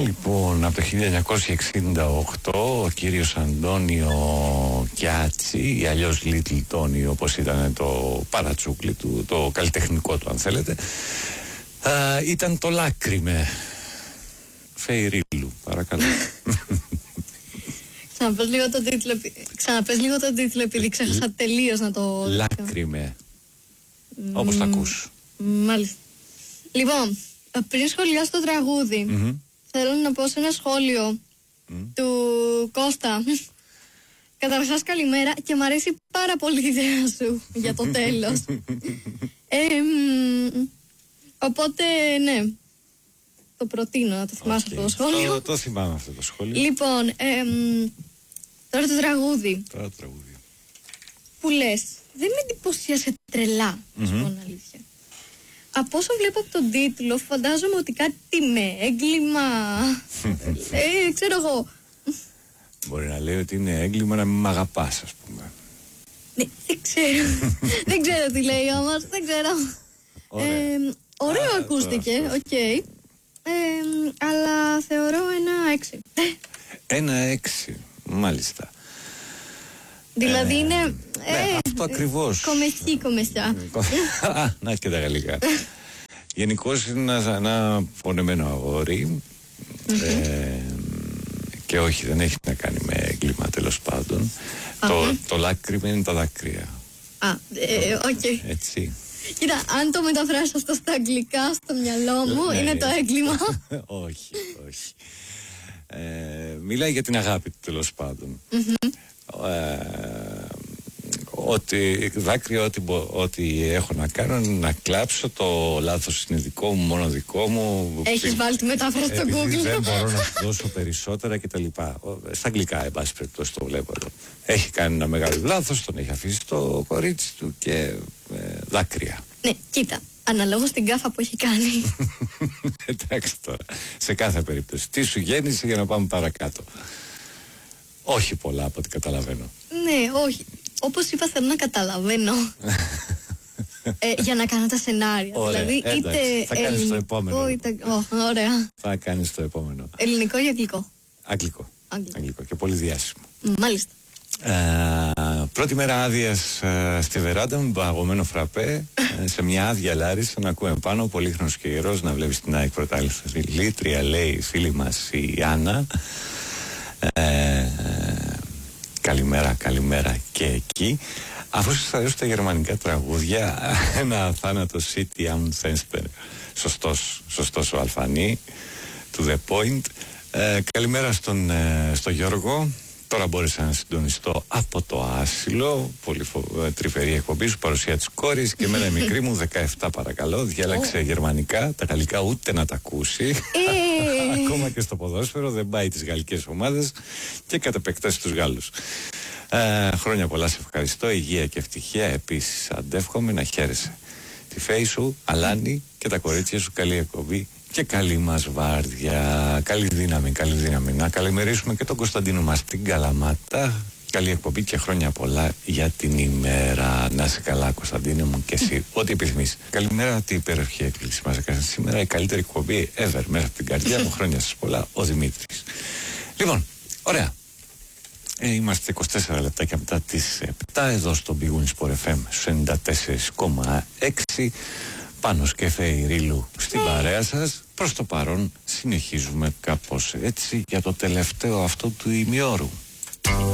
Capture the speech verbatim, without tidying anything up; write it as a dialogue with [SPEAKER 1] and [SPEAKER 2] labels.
[SPEAKER 1] Λοιπόν, από το χίλια εννιακόσια εξήντα οκτώ ο κύριος Αντώνιο Κιάτσι, ή αλλιώς Little Tony όπως ήταν το παρατσούκλι του, το καλλιτεχνικό του αν θέλετε, α, ήταν το Λάκριμε. Φεϊρίλου, παρακαλώ.
[SPEAKER 2] Ξαναπες λίγο τον τίτλο, ξαναπες λίγο τον τίτλο επειδή ξέχασα τελείως να το...
[SPEAKER 1] Λάκριμε, όπως τα ακούς.
[SPEAKER 2] Μάλιστα. Λοιπόν, πριν σχολιάσω το τραγούδι, mm-hmm. θέλω να πω σε ένα σχόλιο mm. του Κώστα. Καταρχάς καλημέρα και μου αρέσει πάρα πολύ η ιδέα σου για το τέλος. ε, μ, οπότε ναι, το προτείνω να το θυμάσαι okay. αυτό το σχόλιο.
[SPEAKER 1] Το, το θυμάμαι αυτό το σχόλιο.
[SPEAKER 2] Λοιπόν, ε, μ, τώρα το τραγούδι.
[SPEAKER 1] Τώρα το τραγούδι.
[SPEAKER 2] Που λες, δεν με εντυπωσίασε τρελά, να σου πω αλήθεια. Από όσο βλέπω από τον τίτλο, φαντάζομαι ότι κάτι με έγκλημα. ε, ξέρω εγώ.
[SPEAKER 1] Μπορεί να λέει ότι είναι έγκλημα να μην μ' αγαπάς, ας πούμε.
[SPEAKER 2] Ναι, δεν ξέρω. δεν ξέρω τι λέει όμως, δεν ξέρω. Ωραία. Ε, ωραίο Α, ακούστηκε, οκ. Okay. Ε, αλλά θεωρώ ένα έξι.
[SPEAKER 1] Ένα έξι, μάλιστα.
[SPEAKER 2] Δηλαδή είναι...
[SPEAKER 1] Ε, ναι, αυτό ακριβώς.
[SPEAKER 2] Κομεσί, κομεσιά.
[SPEAKER 1] Α, να και τα γαλλικά. Γενικώς είναι ένα, ένα πονεμένο αγόρι. Mm-hmm. Ε, και όχι, δεν έχει να κάνει με έγκλημα, τέλος πάντων. Uh-huh. Το, το λάκρυμα είναι τα δάκρυα.
[SPEAKER 2] Α, ε, οκ. Okay.
[SPEAKER 1] Έτσι.
[SPEAKER 2] Κοίτα, αν το μεταφράσω αυτό στα αγγλικά στο μυαλό μου, ναι, είναι το έγκλημα.
[SPEAKER 1] όχι, όχι. Ε, μιλάει για την αγάπη του, τέλος πάντων.
[SPEAKER 2] Mm-hmm.
[SPEAKER 1] Ε, ότι δάκρυα, ό,τι, ό,τι έχω να κάνω να κλάψω, το λάθος είναι δικό μου, μόνο δικό μου.
[SPEAKER 2] Έχεις βάλει τη μετάφραση στο Google.
[SPEAKER 1] Δεν μπορώ να σου δώσω περισσότερα κτλ. Στα αγγλικά, εν πάση περιπτώσει, το βλέπω εδώ. Έχει κάνει ένα μεγάλο λάθος, τον έχει αφήσει το κορίτσι του και ε, δάκρυα.
[SPEAKER 2] Ναι, κοίτα, αναλόγως στην γκάφα που έχει κάνει.
[SPEAKER 1] Εντάξει τώρα, σε κάθε περίπτωση. Τι σου γέννησε για να πάμε παρακάτω. Όχι πολλά από ό,τι καταλαβαίνω.
[SPEAKER 2] Ναι, όχι. Όπως είπα, θέλω να καταλαβαίνω. ε, για να κάνω τα σενάρια.
[SPEAKER 1] Ωραία,
[SPEAKER 2] δηλαδή,
[SPEAKER 1] εντάξει,
[SPEAKER 2] είτε
[SPEAKER 1] θα κάνεις το επόμενο.
[SPEAKER 2] Είτε... Oh, ωραία.
[SPEAKER 1] Θα κάνεις το επόμενο.
[SPEAKER 2] Ελληνικό ή αγγλικό?
[SPEAKER 1] Αγγλικό.
[SPEAKER 2] Αγγλικό.
[SPEAKER 1] Αγγλικό και πολύ διάσημο.
[SPEAKER 2] Μάλιστα.
[SPEAKER 1] Ε, πρώτη μέρα άδειας ε, στη βεράντα με παγωμένο φραπέ, ε, σε μια άδεια Λάρισα, να ακούμε πάνω, πολύχρονος και ιερός, να βλέπεις την ΑΕΚ πρωταθλήτρια, λέει η φίλη μας η Άννα. Ε, καλημέρα, καλημέρα και εκεί. Αφού σας αρέσουν τα γερμανικά τραγούδια, ένα θάνατο City am Fensper, σωστός, σωστός ο Αλφανή, to the point. Ε, καλημέρα στον ε, στο Γιώργο. Τώρα μπόρεσα να συντονιστώ από το άσυλο. Πολύ φο... τρυφερή εκπομπή σου, παρουσία της κόρης και εμένα η μικρή μου δεκαεπτά παρακαλώ. Διάλεξε oh. γερμανικά, τα γαλλικά ούτε να τα ακούσει.
[SPEAKER 2] Hey.
[SPEAKER 1] Ακόμα και στο ποδόσφαιρο δεν πάει τις γαλλικές ομάδες και κατ' επέκταση τους Γάλλους. Ε, χρόνια πολλά, σε ευχαριστώ. Υγεία και ευτυχία. Επίσης αντεύχομαι να χαίρεσαι τη φέη σου, Αλάνη και τα κορίτσια σου. Καλή εκπομπή και καλή μας βάρδια. Καλή δύναμη, καλή δύναμη. Να καλημερίσουμε και τον Κωνσταντίνο μας στην Καλαμάτα. Καλή εκπομπή και χρόνια πολλά για την ημέρα. Να είσαι καλά, Κωνσταντίνο μου, και εσύ, ό,τι επιθυμείς. Καλημέρα, τι υπέροχη έκκληση μας έκανε σήμερα. Η καλύτερη εκπομπή ever, μέσα από την καρδιά μου. Χρόνια σας πολλά, ο Δημήτρης. Λοιπόν, ωραία. Ε, είμαστε είκοσι τέσσερα λεπτάκια μετά τις επτά εδώ στο Big Win Sport εφ εμ στους ενενήντα τέσσερα κόμμα έξι. Πάνος και Φεϊρίλου στην παρέα σας. Προς το παρόν συνεχίζουμε κάπως έτσι για το τελευταίο αυτό του ημιώρου.